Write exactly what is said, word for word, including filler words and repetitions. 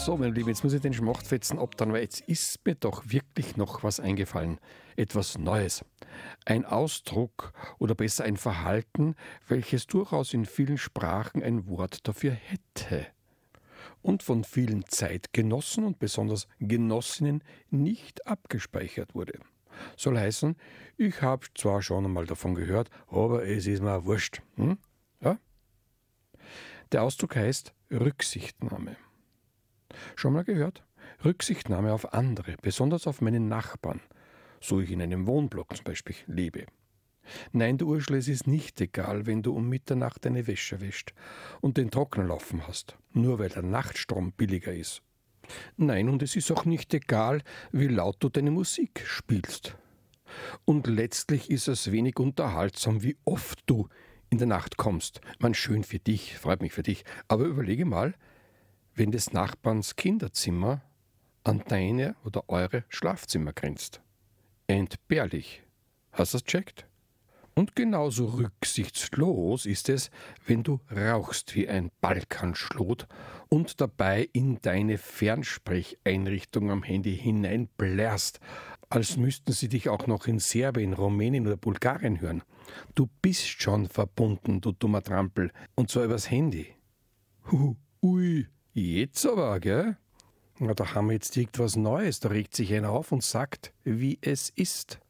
So, meine Lieben, jetzt muss ich den Schmachtfetzen abtun, weil jetzt ist mir doch wirklich noch was eingefallen. Etwas Neues. Ein Ausdruck oder besser ein Verhalten, welches durchaus in vielen Sprachen ein Wort dafür hätte. Und von vielen Zeitgenossen und besonders Genossinnen nicht abgespeichert wurde. Soll heißen, ich habe zwar schon einmal davon gehört, aber es ist mir wurscht. Hm? Ja? Der Ausdruck heißt Rücksichtnahme. Schon mal gehört? Rücksichtnahme auf andere, besonders auf meine Nachbarn, so ich in einem Wohnblock zum Beispiel lebe. Nein, der Urschel, es ist nicht egal, wenn du um Mitternacht deine Wäsche wäscht und den Trockner laufen hast, nur weil der Nachtstrom billiger ist. Nein, und es ist auch nicht egal, wie laut du deine Musik spielst. Und letztlich ist es wenig unterhaltsam, wie oft du in der Nacht kommst. Man, schön für dich, freut mich für dich, aber überlege mal, wenn des Nachbarns Kinderzimmer an deine oder eure Schlafzimmer grenzt. Entbehrlich. Hast du das checkt? Und genauso rücksichtslos ist es, wenn du rauchst wie ein Balkanschlot und dabei in deine Fernsprecheinrichtung am Handy hineinblärst, als müssten sie dich auch noch in Serbien, Rumänien oder Bulgarien hören. Du bist schon verbunden, du dummer Trampel, und zwar übers Handy. Hu, ui. Jetzt aber, gell? Na, da haben wir jetzt irgendwas Neues. Da regt sich einer auf und sagt, wie es ist.